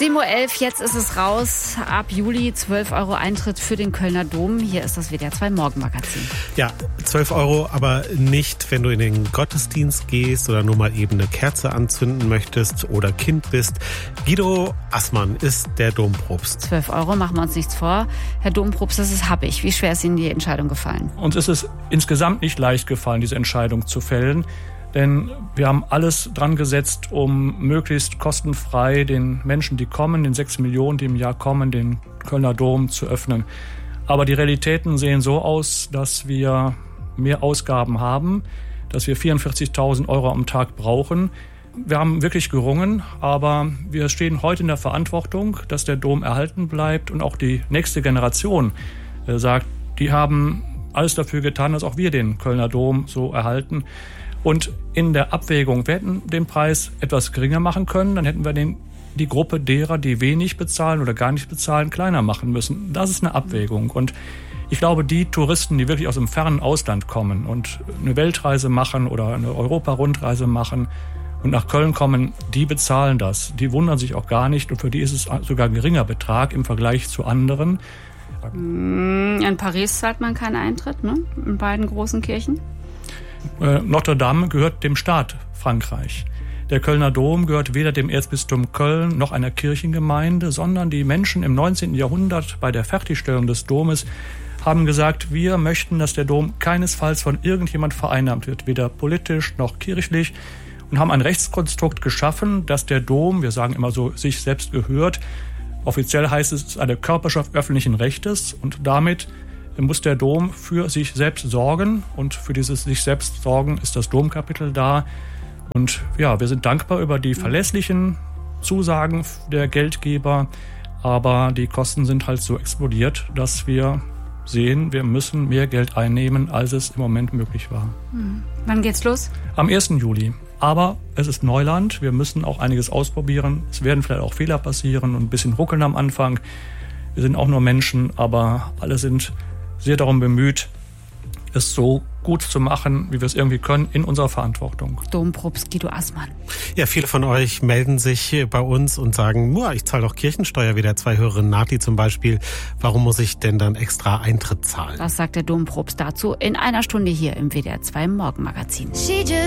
7:11 Uhr, jetzt ist es raus. Ab Juli 12 € Eintritt für den Kölner Dom. Hier ist das WDR 2 Morgenmagazin. Ja, 12 €, aber nicht, wenn du in den Gottesdienst gehst oder nur mal eben eine Kerze anzünden möchtest oder Kind bist. Guido Assmann ist der Dompropst. 12 €, machen wir uns nichts vor. Herr Dompropst, das ist happig. Wie schwer ist Ihnen die Entscheidung gefallen? Uns ist es insgesamt nicht leicht gefallen, diese Entscheidung zu fällen. Denn wir haben alles dran gesetzt, um möglichst kostenfrei den Menschen, die kommen, den 6 Millionen, die im Jahr kommen, den Kölner Dom zu öffnen. Aber die Realitäten sehen so aus, dass wir mehr Ausgaben haben, dass wir 44.000 € am Tag brauchen. Wir haben wirklich gerungen, aber wir stehen heute in der Verantwortung, dass der Dom erhalten bleibt und auch die nächste Generation sagt, die haben alles dafür getan, dass auch wir den Kölner Dom so erhalten. Und in der Abwägung, wir hätten den Preis etwas geringer machen können, dann hätten wir die Gruppe derer, die wenig bezahlen oder gar nicht bezahlen, kleiner machen müssen. Das ist eine Abwägung. Und ich glaube, die Touristen, die wirklich aus dem fernen Ausland kommen und eine Weltreise machen oder eine Europa-Rundreise machen und nach Köln kommen, die bezahlen das. Die wundern sich auch gar nicht und für die ist es sogar ein geringer Betrag im Vergleich zu anderen. In Paris zahlt man keinen Eintritt, ne? In beiden großen Kirchen. Notre Dame gehört dem Staat Frankreich. Der Kölner Dom gehört weder dem Erzbistum Köln noch einer Kirchengemeinde, sondern die Menschen im 19. Jahrhundert bei der Fertigstellung des Domes haben gesagt, wir möchten, dass der Dom keinesfalls von irgendjemand vereinnahmt wird, weder politisch noch kirchlich, und haben ein Rechtskonstrukt geschaffen, dass der Dom, wir sagen immer so, sich selbst gehört. Offiziell heißt es eine Körperschaft öffentlichen Rechtes und damit muss der Dom für sich selbst sorgen und für dieses sich selbst sorgen ist das Domkapitel da. Und ja, wir sind dankbar über die verlässlichen Zusagen der Geldgeber, aber die Kosten sind halt so explodiert, dass wir sehen, wir müssen mehr Geld einnehmen, als es im Moment möglich war. Wann geht's los? Am 1. Juli. Aber es ist Neuland, wir müssen auch einiges ausprobieren. Es werden vielleicht auch Fehler passieren und ein bisschen ruckeln am Anfang. Wir sind auch nur Menschen, aber alle sind sehr darum bemüht, es so gut zu machen, wie wir es irgendwie können, in unserer Verantwortung. Dompropst Guido Assmann. Ja, viele von euch melden sich bei uns und sagen, ich zahle doch Kirchensteuer, wie der 2 Hörerin Nati zum Beispiel. Warum muss ich denn dann extra Eintritt zahlen? Das sagt der Dompropst dazu in einer Stunde hier im WDR 2 Morgenmagazin.